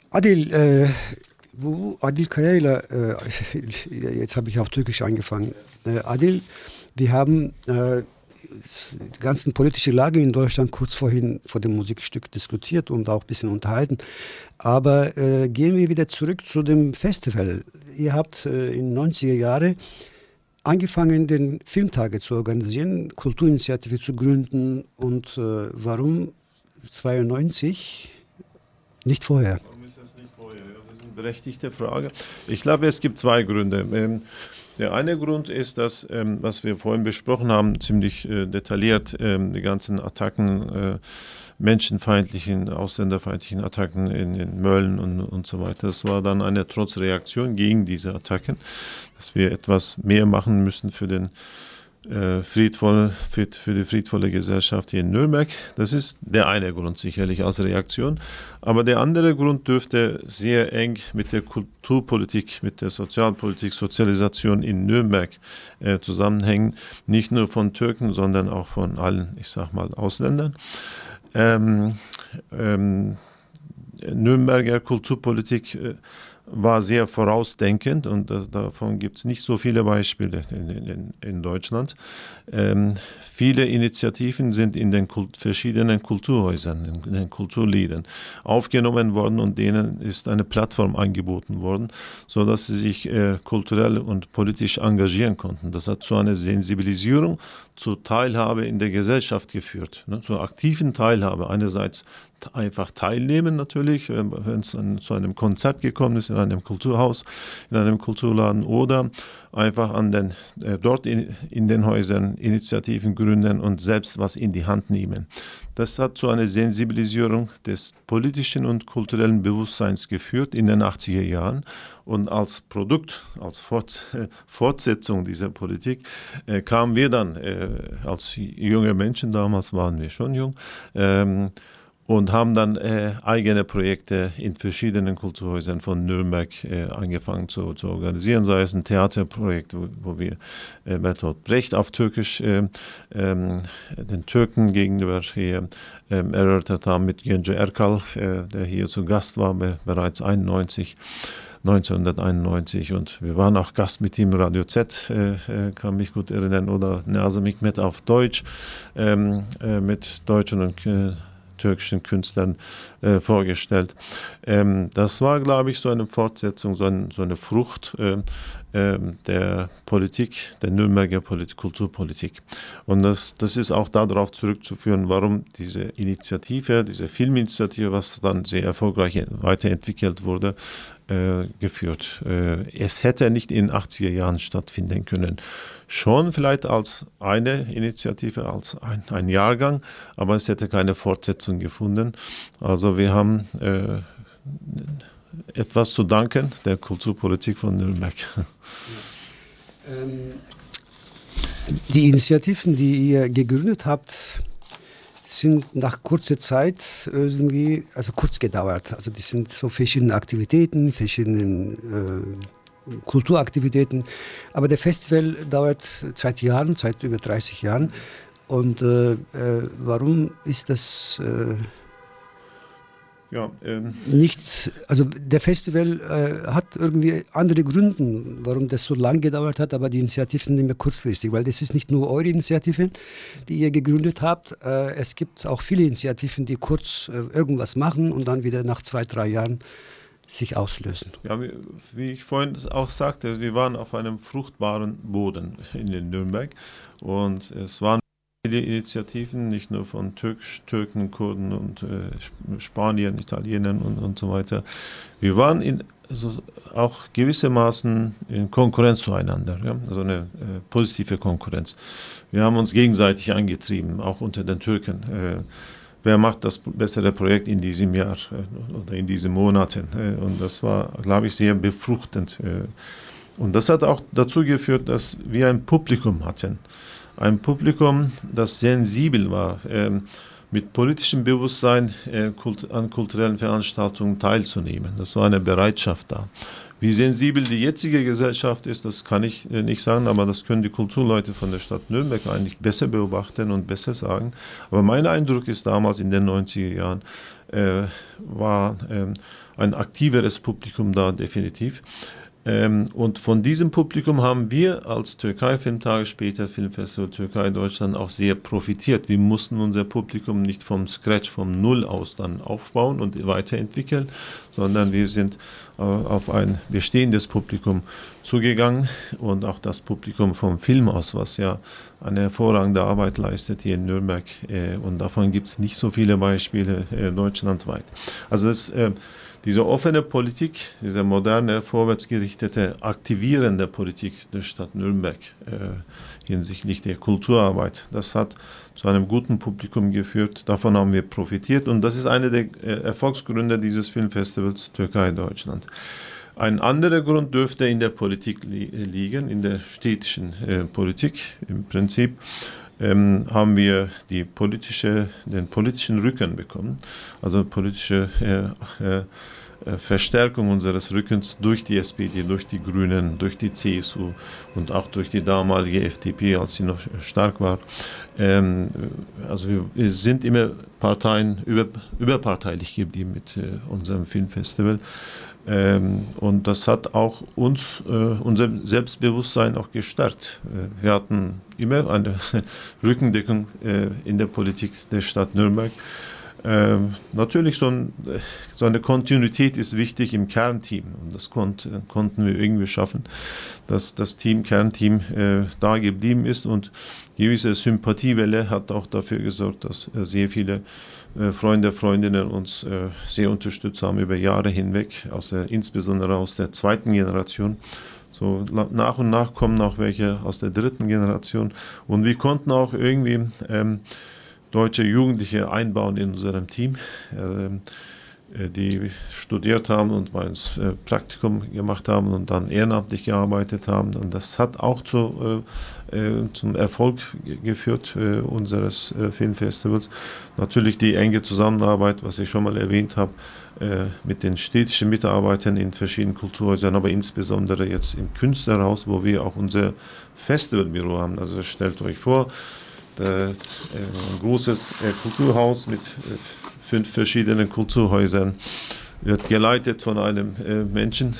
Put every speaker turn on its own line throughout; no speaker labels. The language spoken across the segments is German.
Adil, bu Adil Kaya'yla, jetzt habe ich auf Türkisch angefangen. Adil, wir haben die ganze politische Lage in Deutschland kurz vorhin vor dem Musikstück diskutiert und auch ein bisschen unterhalten. Aber gehen wir wieder zurück zu dem Festival. Ihr habt in den 90er Jahren angefangen, den Filmtage zu organisieren, Kulturinitiative zu gründen. Und warum 92? Nicht vorher.
Warum ist das nicht vorher? Ja, das ist eine berechtigte Frage. Ich glaube, es gibt zwei Gründe. Der eine Grund ist, dass, was wir vorhin besprochen haben, ziemlich detailliert, die ganzen Attacken, menschenfeindlichen, ausländerfeindlichen Attacken in Mölln und so weiter. Das war dann eine Trotzreaktion gegen diese Attacken, dass wir etwas mehr machen müssen für den für die friedvolle Gesellschaft hier in Nürnberg. Das ist der eine Grund sicherlich als Reaktion. Aber der andere Grund dürfte sehr eng mit der Kulturpolitik, mit der Sozialpolitik, Sozialisation in Nürnberg zusammenhängen. Nicht nur von Türken, sondern auch von allen, ich sag mal, Ausländern. Nürnberger Kulturpolitik war sehr vorausdenkend und davon gibt es nicht so viele Beispiele in Deutschland. Viele Initiativen sind in den verschiedenen Kulturhäusern, in den Kulturliedern aufgenommen worden und denen ist eine Plattform angeboten worden, sodass sie sich kulturell und politisch engagieren konnten. Das hat zu einer Sensibilisierung, zur Teilhabe in der Gesellschaft geführt, ne, zur aktiven Teilhabe. Einerseits einfach teilnehmen natürlich, wenn es zu einem Konzert gekommen ist, in einem Kulturhaus, in einem Kulturladen oder einfach dort in den Häusern Initiativen gründen und selbst was in die Hand nehmen. Das hat zu einer Sensibilisierung des politischen und kulturellen Bewusstseins geführt in den 80er Jahren. Und als Produkt, als Fortsetzung dieser Politik kamen wir dann als junge Menschen, damals waren wir schon jung, und haben dann eigene Projekte in verschiedenen Kulturhäusern von Nürnberg angefangen zu organisieren, sei es ein Theaterprojekt, wo wir Bertolt Brecht auf Türkisch den Türken gegenüber hier erörtert haben mit Genco Erkal, der hier zu Gast war, bereits 1991 und wir waren auch Gast mit ihm Radio Z, kann mich gut erinnern, oder Nazım Hikmet auf Deutsch mit deutschen und türkischen Künstlern vorgestellt. Das war, glaube ich, so eine Fortsetzung, so eine Frucht der Politik, der Nürnberger Kulturpolitik. Und das ist auch darauf zurückzuführen, warum diese Initiative, diese Filminitiative, was dann sehr erfolgreich weiterentwickelt wurde, geführt. Es hätte nicht in den 80er Jahren stattfinden können. Schon vielleicht als eine Initiative, als ein Jahrgang, aber es hätte keine Fortsetzung gefunden. Also wir haben etwas zu danken der Kulturpolitik von Nürnberg.
Die Initiativen, die ihr gegründet habt, sind nach kurzer Zeit irgendwie, also kurz gedauert. Also das sind so verschiedene Aktivitäten, Kulturaktivitäten. Aber der Festival dauert seit Jahren, seit über 30 Jahren. Und warum ist das nicht, also der Festival hat irgendwie andere Gründe, warum das so lange gedauert hat, aber die Initiativen sind immer kurzfristig, weil das ist nicht nur eure Initiative, die ihr gegründet habt, es gibt auch viele Initiativen, die kurz irgendwas machen und dann wieder nach 2, 3 Jahren sich auslösen.
Ja, wie ich vorhin auch sagte, wir waren auf einem fruchtbaren Boden in Nürnberg und es waren viele Initiativen, nicht nur von Türken, Kurden und Spaniern, Italienern und so weiter. Wir waren auch gewissermaßen in Konkurrenz zueinander, ja? Also eine positive Konkurrenz. Wir haben uns gegenseitig angetrieben, auch unter den Türken. Wer macht das bessere Projekt in diesem Jahr oder in diesen Monaten? Und das war, glaube ich, sehr befruchtend. Und das hat auch dazu geführt, dass wir ein Publikum hatten. Ein Publikum, das sensibel war, mit politischem Bewusstsein an kulturellen Veranstaltungen teilzunehmen. Das war eine Bereitschaft da. Wie sensibel die jetzige Gesellschaft ist, das kann ich nicht sagen, aber das können die Kulturleute von der Stadt Nürnberg eigentlich besser beobachten und besser sagen. Aber mein Eindruck ist damals in den 90er Jahren, war ein aktiveres Publikum da definitiv. Und von diesem Publikum haben wir als Türkei-Filmtage, später Filmfestival Türkei-Deutschland auch sehr profitiert. Wir mussten unser Publikum nicht vom Scratch, vom Null aus dann aufbauen und weiterentwickeln, sondern wir sind auf ein bestehendes Publikum zugegangen und auch das Publikum vom Film aus, was ja eine hervorragende Arbeit leistet hier in Nürnberg. Und davon gibt es nicht so viele Beispiele deutschlandweit. Also diese offene Politik, diese moderne, vorwärtsgerichtete, aktivierende Politik der Stadt Nürnberg hinsichtlich der Kulturarbeit, das hat zu einem guten Publikum geführt. Davon haben wir profitiert und das ist einer der Erfolgsgründe dieses Filmfestivals Türkei-Deutschland. Ein anderer Grund dürfte in der Politik liegen, in der städtischen Politik. Im Prinzip haben wir den politischen Rücken bekommen, also politische Verstärkung unseres Rückens durch die SPD, durch die Grünen, durch die CSU und auch durch die damalige FDP, als sie noch stark war. Also wir sind immer überparteilich geblieben mit unserem Filmfestival. Und das hat auch unser Selbstbewusstsein auch gestärkt. Wir hatten immer eine Rückendeckung in der Politik der Stadt Nürnberg. Natürlich so eine Kontinuität ist wichtig im Kernteam und das konnten wir irgendwie schaffen, dass das Kernteam da geblieben ist und gewisse Sympathiewelle hat auch dafür gesorgt, dass sehr viele Freunde, Freundinnen uns sehr unterstützt haben über Jahre hinweg, insbesondere aus der zweiten Generation. So nach und nach kommen auch welche aus der dritten Generation und wir konnten auch irgendwie deutsche Jugendliche einbauen in unserem Team, die studiert haben und bei uns Praktikum gemacht haben und dann ehrenamtlich gearbeitet haben. Und das hat auch zum Erfolg geführt unseres Filmfestivals. Natürlich die enge Zusammenarbeit, was ich schon mal erwähnt habe, mit den städtischen Mitarbeitern in verschiedenen Kulturhäusern, aber insbesondere jetzt im Künstlerhaus, wo wir auch unser Festivalbüro haben. Also stellt euch vor, ein großes Kulturhaus mit 5 verschiedenen Kulturhäusern wird geleitet von einem Menschen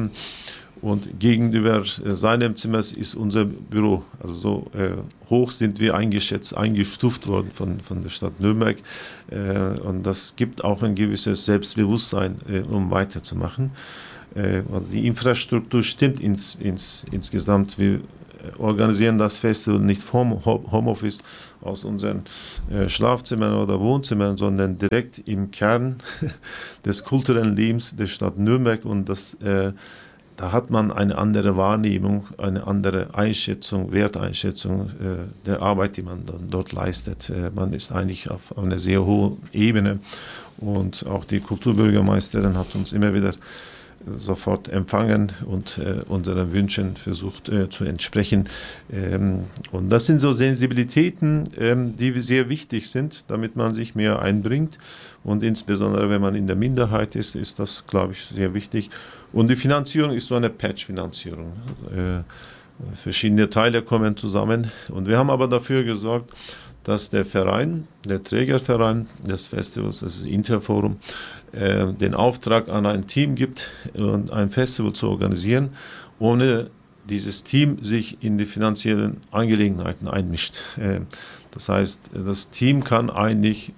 und gegenüber seinem Zimmer ist unser Büro. Also so hoch sind wir eingestuft worden von der Stadt Nürnberg und das gibt auch ein gewisses Selbstbewusstsein, um weiterzumachen. Also die Infrastruktur stimmt insgesamt. Wir organisieren das Festival nicht vom Homeoffice aus unseren Schlafzimmern oder Wohnzimmern, sondern direkt im Kern des kulturellen Lebens der Stadt Nürnberg und da hat man eine andere Wahrnehmung, eine andere Werteinschätzung der Arbeit, die man dann dort leistet. Man ist eigentlich auf einer sehr hohen Ebene und auch die Kulturbürgermeisterin hat uns immer wieder sofort empfangen und unseren Wünschen versucht zu entsprechen. Und das sind so Sensibilitäten, die sehr wichtig sind, damit man sich mehr einbringt. Und insbesondere, wenn man in der Minderheit ist, ist das, glaube ich, sehr wichtig. Und die Finanzierung ist so eine Patch-Finanzierung. Verschiedene Teile kommen zusammen. Und wir haben aber dafür gesorgt, dass der Verein, der Trägerverein des Festivals, das ist Interforum, den Auftrag an ein Team gibt, ein Festival zu organisieren, ohne dieses Team sich in die finanziellen Angelegenheiten einmischt. Das heißt, das Team kann eigentlich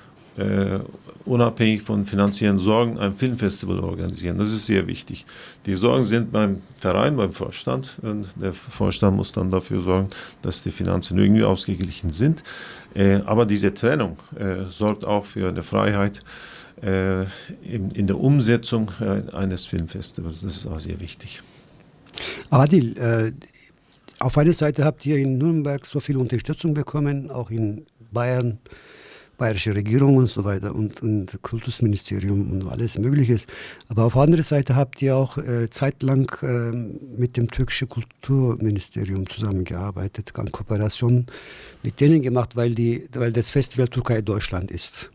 unabhängig von finanziellen Sorgen ein Filmfestival organisieren. Das ist sehr wichtig. Die Sorgen sind beim Verein, beim Vorstand. Und der Vorstand muss dann dafür sorgen, dass die Finanzen irgendwie ausgeglichen sind. Aber diese Trennung sorgt auch für eine Freiheit in der Umsetzung eines Filmfestivals. Das ist auch sehr wichtig.
Adil, auf einer Seite habt ihr in Nürnberg so viel Unterstützung bekommen, auch in Bayern, bayerische Regierung und so weiter und Kultusministerium und alles Mögliche. Aber auf der anderen Seite habt ihr auch zeitlang mit dem türkischen Kulturministerium zusammengearbeitet, an Kooperation mit denen gemacht, weil das Festival Türkei-Deutschland ist.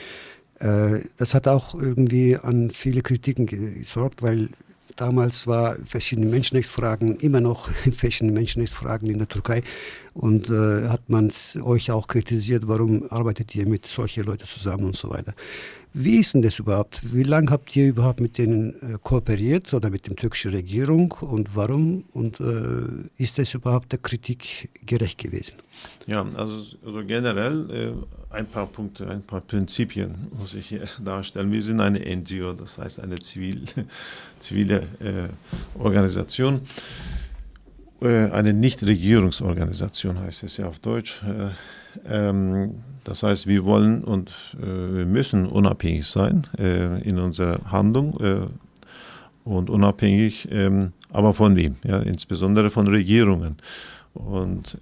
Das hat auch irgendwie an viele Kritiken gesorgt, weil damals war verschiedene Menschenrechtsfragen, immer noch verschiedene Menschenrechtsfragen in der Türkei und hat man euch auch kritisiert, warum arbeitet ihr mit solchen Leuten zusammen und so weiter. Wie ist denn das überhaupt? Wie lange habt ihr überhaupt mit denen kooperiert oder mit der türkischen Regierung und warum? Und ist das überhaupt der Kritik gerecht gewesen?
Ja, also generell ein paar Punkte, ein paar Prinzipien muss ich hier darstellen. Wir sind eine NGO, das heißt eine zivile Organisation. Eine Nichtregierungsorganisation heißt es ja auf Deutsch. Das heißt, wir wollen und wir müssen unabhängig sein in unserer Handlung und unabhängig, aber von wem? Ja, insbesondere von Regierungen. Und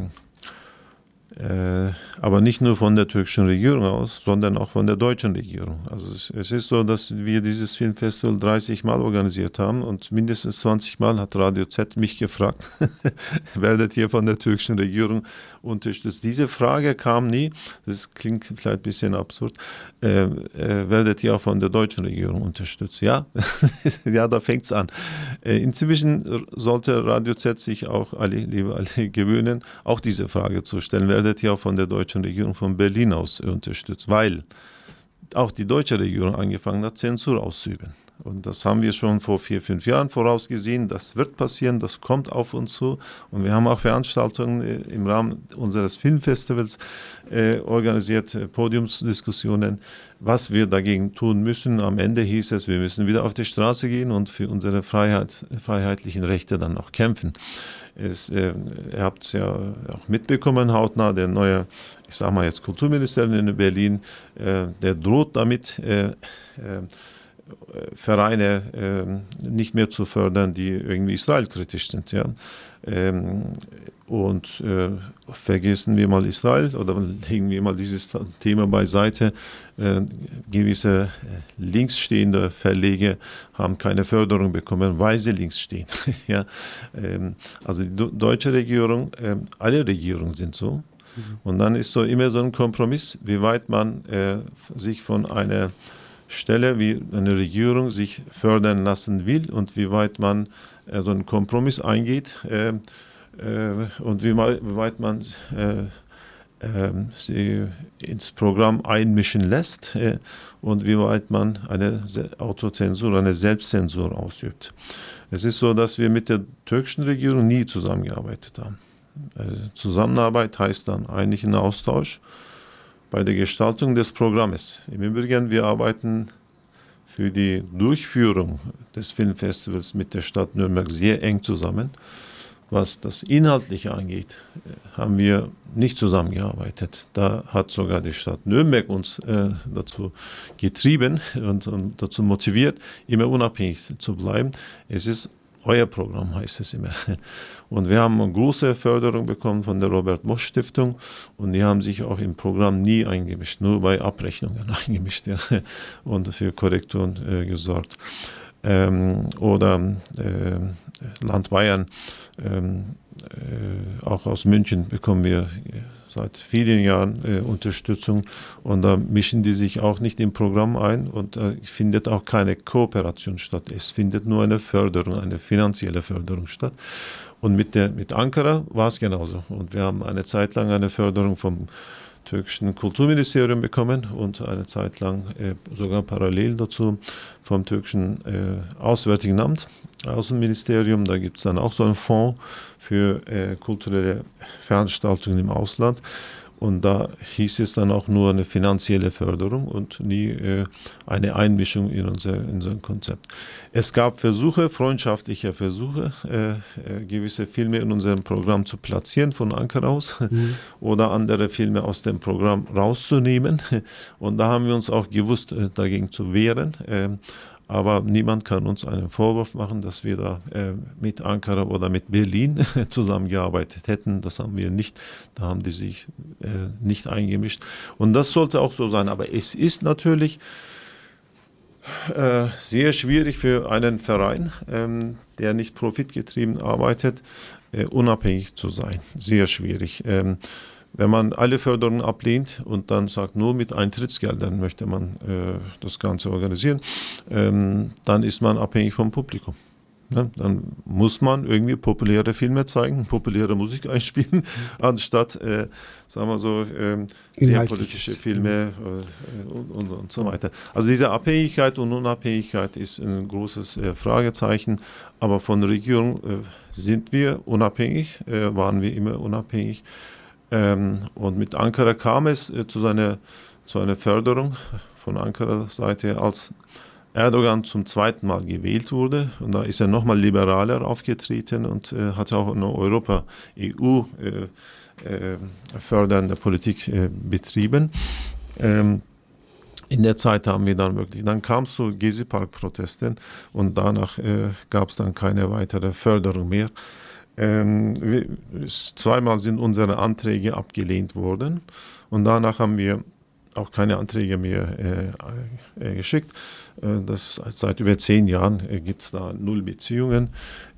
aber nicht nur von der türkischen Regierung aus, sondern auch von der deutschen Regierung. Also es ist so, dass wir dieses Filmfestival 30 Mal organisiert haben und mindestens 20 Mal hat Radio Z mich gefragt, werdet ihr von der türkischen Regierung unterstützt? Diese Frage kam nie, das klingt vielleicht ein bisschen absurd, werdet ihr auch von der deutschen Regierung unterstützt? Ja, ja, da fängt es an. Inzwischen sollte Radio Z sich auch alle gewöhnen, auch diese Frage zu stellen, werdet ihr auch von der deutschen Regierung von Berlin aus unterstützt, weil auch die deutsche Regierung angefangen hat, Zensur auszuüben. Und das haben wir schon vor 4, 5 Jahren vorausgesehen. Das wird passieren, das kommt auf uns zu. Und wir haben auch Veranstaltungen im Rahmen unseres Filmfestivals organisiert, Podiumsdiskussionen, was wir dagegen tun müssen. Am Ende hieß es, wir müssen wieder auf die Straße gehen und für unsere freiheitlichen Rechte dann auch kämpfen. Ihr habt es ja auch mitbekommen, hautnah, der neue, ich sage mal jetzt Kulturminister in Berlin, der droht damit, Vereine nicht mehr zu fördern, die irgendwie israelkritisch sind. Ja? Vergessen wir mal Israel oder legen wir mal dieses Thema beiseite. Gewisse linksstehende Verlage haben keine Förderung bekommen, weil sie links stehen. Ja? Also die deutsche Regierung, alle Regierungen sind so. Und dann ist so immer so ein Kompromiss, wie weit man sich von einer Stelle, wie eine Regierung sich fördern lassen will und wie weit man so einen Kompromiss eingeht und wie weit man sie ins Programm einmischen lässt und wie weit man eine Autozensur, eine Selbstzensur ausübt. Es ist so, dass wir mit der türkischen Regierung nie zusammengearbeitet haben. Zusammenarbeit heißt dann eigentlich ein Austausch bei der Gestaltung des Programmes. Im Übrigen, wir arbeiten für die Durchführung des Filmfestivals mit der Stadt Nürnberg sehr eng zusammen. Was das Inhaltliche angeht, haben wir nicht zusammengearbeitet. Da hat sogar die Stadt Nürnberg uns dazu getrieben und dazu motiviert, immer unabhängig zu bleiben. Es ist euer Programm, heißt es immer. Und wir haben eine große Förderung bekommen von der Robert-Bosch-Stiftung und die haben sich auch im Programm nie eingemischt, nur bei Abrechnungen eingemischt, ja, und für Korrekturen gesorgt. Land Bayern, auch aus München bekommen wir seit vielen Jahren Unterstützung und da mischen die sich auch nicht im Programm ein und findet auch keine Kooperation statt. Es findet nur eine Förderung, eine finanzielle Förderung statt. Und mit Ankara war es genauso. Und wir haben eine Zeit lang eine Förderung vom türkischen Kulturministerium bekommen und eine Zeit lang sogar parallel dazu vom türkischen Auswärtigen Amt, Außenministerium. Da gibt es dann auch so einen Fonds für kulturelle Veranstaltungen im Ausland. Und da hieß es dann auch nur eine finanzielle Förderung und nie eine Einmischung in unser Konzept. Es gab freundschaftliche Versuche, gewisse Filme in unserem Programm zu platzieren von Ankara aus oder andere Filme aus dem Programm rauszunehmen. Und da haben wir uns auch gewusst, dagegen zu wehren. Aber niemand kann uns einen Vorwurf machen, dass wir da mit Ankara oder mit Berlin zusammengearbeitet hätten. Das haben wir nicht. Da haben die sich nicht eingemischt. Und das sollte auch so sein. Aber es ist natürlich sehr schwierig für einen Verein, der nicht profitgetrieben arbeitet, unabhängig zu sein. Sehr schwierig. Wenn man alle Förderungen ablehnt und dann sagt, nur mit Eintrittsgeldern möchte man das Ganze organisieren, dann ist man abhängig vom Publikum. Ne? Dann muss man irgendwie populäre Filme zeigen, populäre Musik einspielen, anstatt, sagen wir so, sehr politische Filme und so weiter. Also diese Abhängigkeit und Unabhängigkeit ist ein großes Fragezeichen, aber von der Regierung sind wir unabhängig, waren wir immer unabhängig. Und mit Ankara kam es zu einer Förderung von Ankaras Seite, als Erdogan zum zweiten Mal gewählt wurde. Und da ist er nochmal liberaler aufgetreten und hat auch eine EU fördernde Politik betrieben. In der Zeit haben wir dann kam es zu Gezi-Park-Protesten und danach gab es dann keine weitere Förderung mehr. Zweimal sind unsere Anträge abgelehnt worden und danach haben wir auch keine Anträge mehr geschickt. Seit über 10 Jahren gibt es da 0 Beziehungen.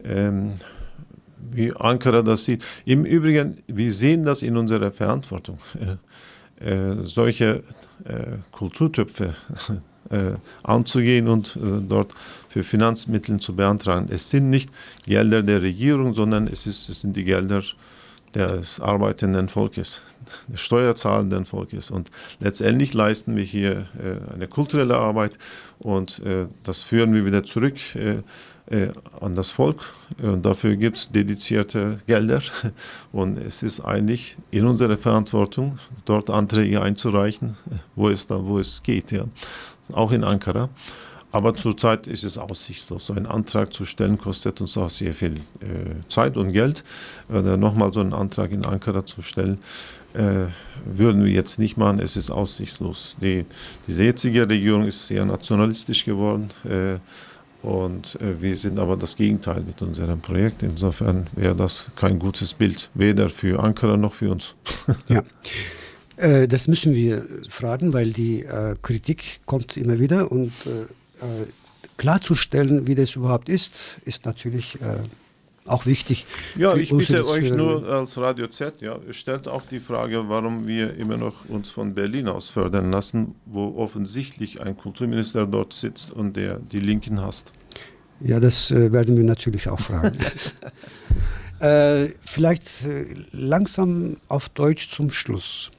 Wie Ankara das sieht. Im Übrigen, wir sehen das in unserer Verantwortung. Solche Kulturtöpfe anzugehen und dort für Finanzmittel zu beantragen. Es sind nicht Gelder der Regierung, sondern es sind die Gelder des arbeitenden Volkes, des steuerzahlenden Volkes. Und letztendlich leisten wir hier eine kulturelle Arbeit und das führen wir wieder zurück an das Volk. Und dafür gibt es dedizierte Gelder. Und es ist eigentlich in unserer Verantwortung, dort Anträge einzureichen, wo es geht. Ja. Auch in Ankara. Aber zurzeit ist es aussichtslos. So einen Antrag zu stellen kostet uns auch sehr viel Zeit und Geld. Nochmal so einen Antrag in Ankara zu stellen, würden wir jetzt nicht machen. Es ist aussichtslos. Diese jetzige Regierung ist sehr nationalistisch geworden. Und wir sind aber das Gegenteil mit unserem Projekt. Insofern wäre das kein gutes Bild, weder für Ankara noch für uns.
Ja. Das müssen wir fragen, weil die Kritik kommt immer wieder und klarzustellen, wie das überhaupt ist natürlich auch wichtig.
Ja, ich bitte euch nur als Radio Z, stellt auch die Frage, warum wir immer noch uns von Berlin aus fördern lassen, wo offensichtlich ein Kulturminister dort sitzt und der die Linken hasst.
Ja, das werden wir natürlich auch fragen. Vielleicht langsam auf Deutsch zum Schluss.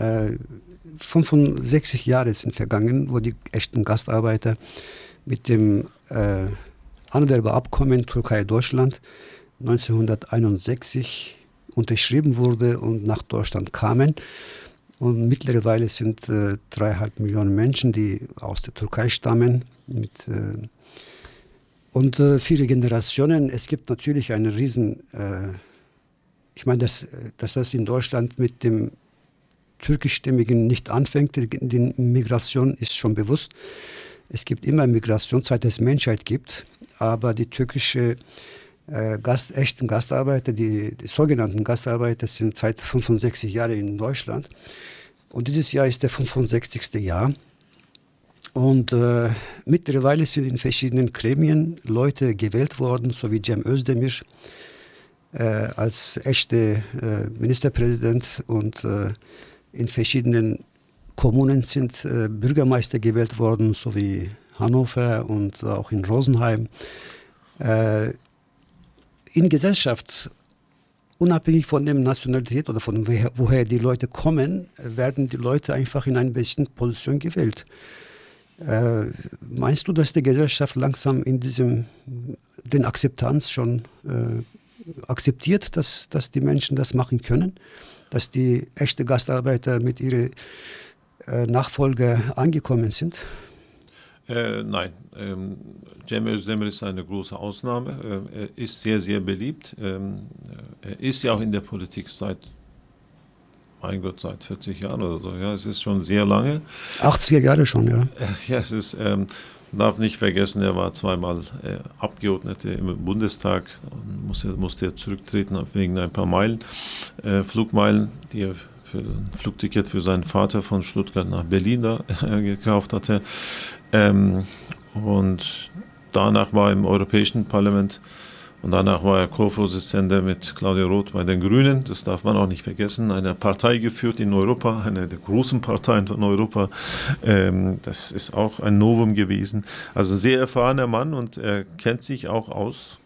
65 Jahre sind vergangen, wo die echten Gastarbeiter mit dem Anwerbeabkommen Türkei-Deutschland 1961 unterschrieben wurde und nach Deutschland kamen. Und mittlerweile sind 3,5 Millionen Menschen, die aus der Türkei stammen. Und viele Generationen. Es gibt natürlich einen riesen, ich meine, dass das in Deutschland mit dem Türkischstämmigen nicht anfängt, die Migration ist schon bewusst. Es gibt immer Migration, seit es Menschheit gibt, aber die türkische echten Gastarbeiter, die sogenannten Gastarbeiter, sind seit 65 Jahren in Deutschland. Und dieses Jahr ist der 65. Jahr. Und mittlerweile sind in verschiedenen Gremien Leute gewählt worden, so wie Cem Özdemir als echter Ministerpräsident und in verschiedenen Kommunen sind Bürgermeister gewählt worden, so wie Hannover und auch in Rosenheim. In Gesellschaft, unabhängig von der Nationalität oder von woher die Leute kommen, werden die Leute einfach in eine bestimmte Position gewählt. Meinst du, dass die Gesellschaft langsam in den Akzeptanz schon akzeptiert, dass die Menschen das machen können? Dass die echten Gastarbeiter mit ihren Nachfolger angekommen sind?
Nein, Cem Özdemir ist eine große Ausnahme. Er ist sehr, sehr beliebt. Er ist ja auch in der Politik seit 40 Jahren oder so. Ja, es ist schon sehr lange.
80er Jahre schon, ja.
Ja, es ist, darf nicht vergessen, er war zweimal Abgeordneter im Bundestag. Dann musste er zurücktreten wegen ein paar Meilen, Flugmeilen, die er für ein Flugticket für seinen Vater von Stuttgart nach Berlin gekauft hatte. Und danach war er im Europäischen Parlament Und danach war er Co-Vorsitzender mit Claudia Roth bei den Grünen. Das darf man auch nicht vergessen. Eine Partei geführt in Europa, eine der großen Parteien von Europa. Das ist auch ein Novum gewesen. Also ein sehr erfahrener Mann und er kennt sich auch aus,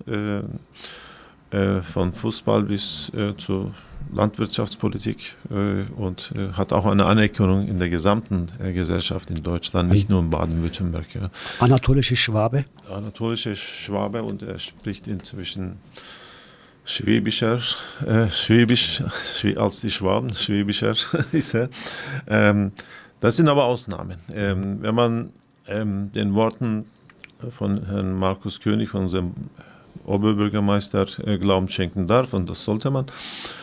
von Fußball bis zur Landwirtschaftspolitik und hat auch eine Anerkennung in der gesamten Gesellschaft in Deutschland, nicht nur in Baden-Württemberg. Ja.
Anatolische Schwabe?
Anatolische Schwabe und er spricht inzwischen Schwäbisch als die Schwaben, Schwäbischer ist er. Das sind aber Ausnahmen. Wenn man den Worten von Herrn Markus König, von unserem Oberbürgermeister, Glauben schenken darf, und das sollte man,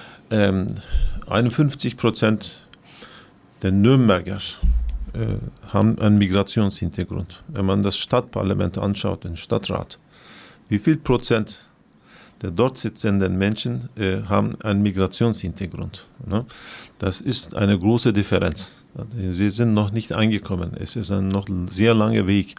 51% der Nürnberger haben einen Migrationshintergrund. Wenn man das Stadtparlament anschaut, den Stadtrat, wie viel Prozent der dort sitzenden Menschen haben einen Migrationshintergrund? Ne? Das ist eine große Differenz. Wir sind noch nicht angekommen. Es ist ein noch sehr langer Weg.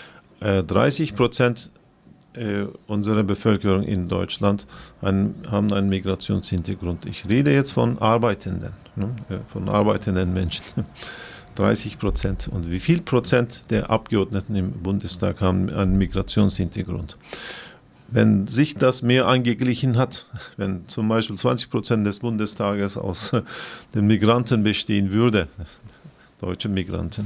30% unserer Bevölkerung in Deutschland haben einen Migrationshintergrund. Ich rede jetzt von Arbeitenden, ne? Von arbeitenden Menschen. 30%. Und wie viel Prozent der Abgeordneten im Bundestag haben einen Migrationshintergrund? Wenn sich das mehr angeglichen hat, wenn zum Beispiel 20% des Bundestages aus den Migranten bestehen würde, deutsche Migranten,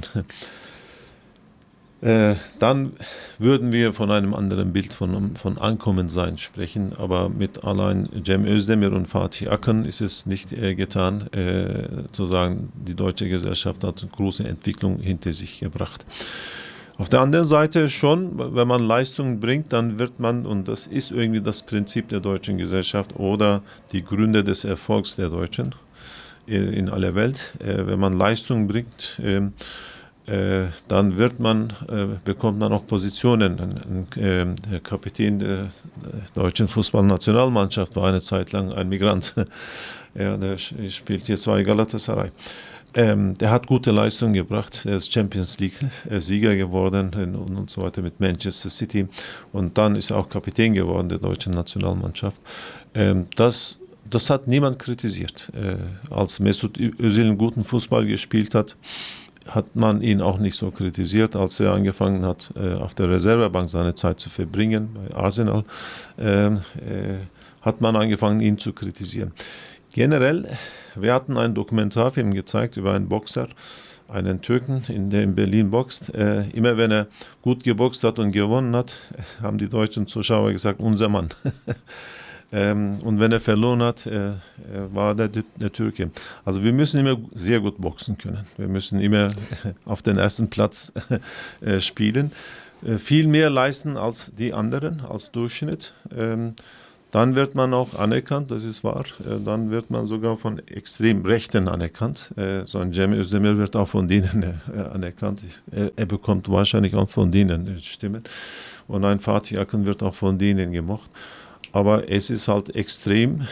dann würden wir von einem anderen Bild von Ankommensein sprechen. Aber mit allein Cem Özdemir und Fatih Akın ist es nicht getan, zu sagen, die deutsche Gesellschaft hat eine große Entwicklung hinter sich gebracht. Auf der anderen Seite schon, wenn man Leistungen bringt, dann wird man, und das ist irgendwie das Prinzip der deutschen Gesellschaft oder die Gründe des Erfolgs der Deutschen in aller Welt, wenn man Leistungen bringt, dann bekommt man auch Positionen. Der Kapitän der deutschen Fußballnationalmannschaft war eine Zeit lang ein Migrant. Ja, der spielt jetzt bei Galatasaray. Der hat gute Leistungen gebracht. Er ist Champions League-Sieger geworden und so weiter mit Manchester City. Und dann ist er auch Kapitän geworden der deutschen Nationalmannschaft. Das hat niemand kritisiert. Als Mesut Özil einen guten Fußball gespielt hat man ihn auch nicht so kritisiert, als er angefangen hat, auf der Reservebank seine Zeit zu verbringen, bei Arsenal, hat man angefangen, ihn zu kritisieren. Generell, wir hatten einen Dokumentarfilm gezeigt über einen Boxer, einen Türken, der in Berlin boxt. Immer wenn er gut geboxt hat und gewonnen hat, haben die deutschen Zuschauer gesagt, unser Mann. Und wenn er verloren hat, war der Türke. Also wir müssen immer sehr gut boxen können. Wir müssen immer auf den ersten Platz spielen. Viel mehr leisten als die anderen, als Durchschnitt. Dann wird man auch anerkannt, das ist wahr. Dann wird man sogar von extrem Rechten anerkannt. So ein Cem Özdemir wird auch von denen anerkannt. Er bekommt wahrscheinlich auch von denen Stimmen. Und ein Fatih Akın wird auch von denen gemocht. Aber es ist halt extreme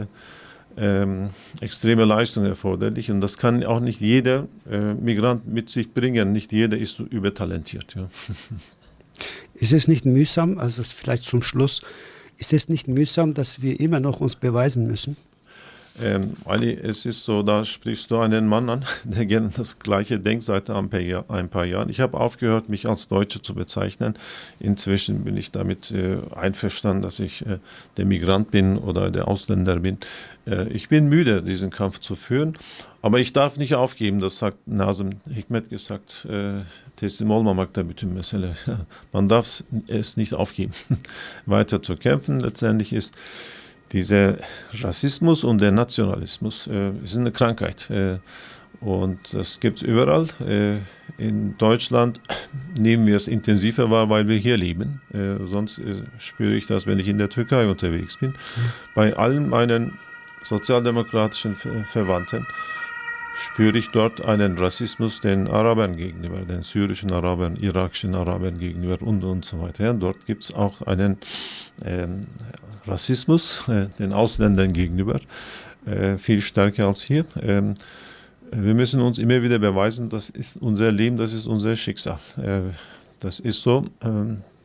Leistung erforderlich und das kann auch nicht jeder Migrant mit sich bringen. Nicht jeder ist so übertalentiert. Ja.
Ist es nicht mühsam, also vielleicht zum Schluss, ist es nicht mühsam, dass wir immer noch uns beweisen müssen?
Ali, es ist so, da sprichst du einen Mann an, der gerne das Gleiche denkt seit ein paar Jahren. Ich habe aufgehört, mich als Deutsche zu bezeichnen. Inzwischen bin ich damit einverstanden, dass ich der Migrant bin oder der Ausländer bin. Ich bin müde, diesen Kampf zu führen, aber ich darf nicht aufgeben. Das hat Nazım Hikmet gesagt, teslim olmamakta bütün mesele. Man darf es nicht aufgeben, weiter zu kämpfen. Letztendlich ist dieser Rassismus und der Nationalismus ist eine Krankheit und das gibt es überall. In Deutschland nehmen wir es intensiver wahr, weil wir hier leben. Sonst spüre ich das, wenn ich in der Türkei unterwegs bin. Bei allen meinen sozialdemokratischen Verwandten spüre ich dort einen Rassismus den Arabern gegenüber, den syrischen Arabern, irakischen Arabern gegenüber und so weiter. Ja, dort gibt es auch einen Rassismus den Ausländern gegenüber, viel stärker als hier. Wir müssen uns immer wieder beweisen, das ist unser Leben, das ist unser Schicksal. Das ist so.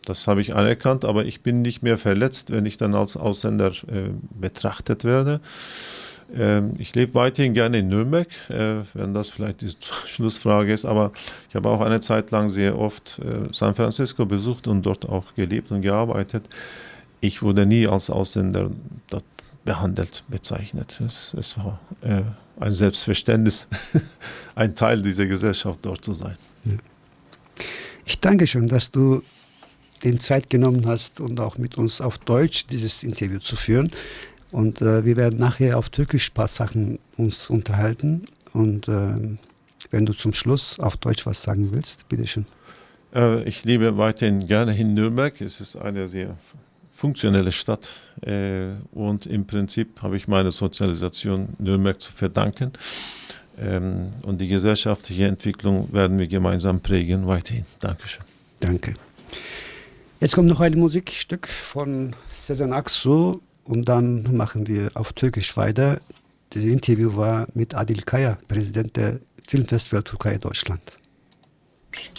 das habe ich anerkannt, aber ich bin nicht mehr verletzt, wenn ich dann als Ausländer betrachtet werde. Ich lebe weiterhin gerne in Nürnberg, wenn das vielleicht die Schlussfrage ist, aber ich habe auch eine Zeit lang sehr oft San Francisco besucht und dort auch gelebt und gearbeitet. Ich wurde nie als Ausländer dort behandelt, bezeichnet. Es war ein Selbstverständnis, ein Teil dieser Gesellschaft dort zu sein.
Ja. Ich danke schön, dass du den Zeit genommen hast und auch mit uns auf Deutsch dieses Interview zu führen. Und wir werden nachher auf Türkisch ein paar Sachen uns unterhalten. Und wenn du zum Schluss auf Deutsch was sagen willst, bitteschön.
Ich lebe weiterhin gerne in Nürnberg. Es ist eine sehr funktionelle Stadt. Und im Prinzip habe ich meine Sozialisation Nürnberg zu verdanken. Und die gesellschaftliche Entwicklung werden wir gemeinsam prägen weiterhin. Dankeschön.
Danke. Jetzt kommt noch ein Musikstück von Sezen Aksu. Und dann machen wir auf Türkisch weiter. Dieses Interview war mit Adil Kaya, Präsident der Filmfestival Türkei Deutschland.